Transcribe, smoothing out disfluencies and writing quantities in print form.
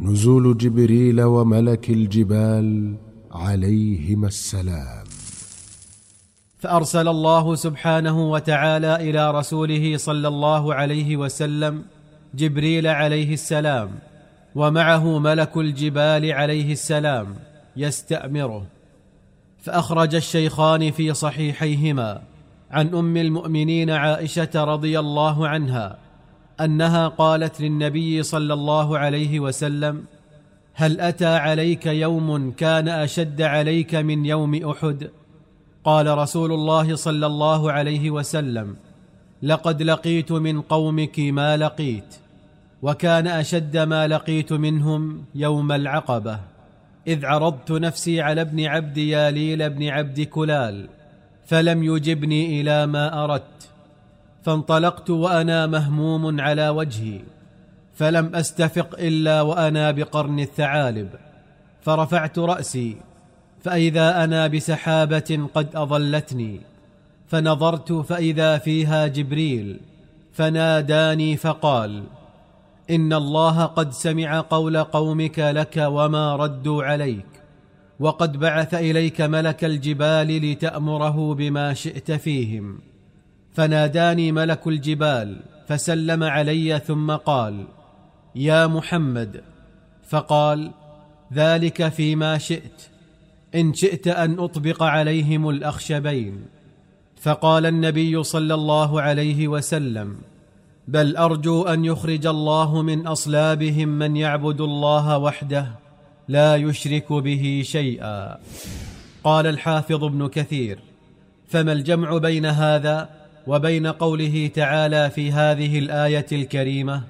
نزول جبريل وملك الجبال عليهما السلام. فأرسل الله سبحانه وتعالى إلى رسوله صلى الله عليه وسلم جبريل عليه السلام، ومعه ملك الجبال عليه السلام يستأمره. فأخرج الشيخان في صحيحيهما عن أم المؤمنين عائشة رضي الله عنها أنها قالت للنبي صلى الله عليه وسلم: هل أتى عليك يوم كان أشد عليك من يوم أحد؟ قال رسول الله صلى الله عليه وسلم: لقد لقيت من قومك ما لقيت، وكان أشد ما لقيت منهم يوم العقبة، إذ عرضت نفسي على ابن عبد ياليل بن عبد كلال فلم يجبني إلى ما أردت، فانطلقت وأنا مهموم على وجهي، فلم أستفق إلا وأنا بقرن الثعالب، فرفعت رأسي فإذا أنا بسحابة قد أظلتني، فنظرت فإذا فيها جبريل، فناداني فقال: إن الله قد سمع قول قومك لك وما ردوا عليك، وقد بعث إليك ملك الجبال لتأمره بما شئت فيهم. فناداني ملك الجبال فسلم علي ثم قال: يا محمد. فقال: ذلك فيما شئت، إن شئت أن أطبق عليهم الأخشبين. فقال النبي صلى الله عليه وسلم: بل أرجو أن يخرج الله من أصلابهم من يعبد الله وحده لا يشرك به شيئا. قال الحافظ ابن كثير: فما الجمع بين هذا وبين قوله تعالى في هذه الآية الكريمة: